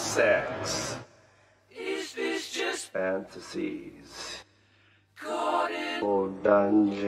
sex, Is this just fantasies, caught in or dungeons.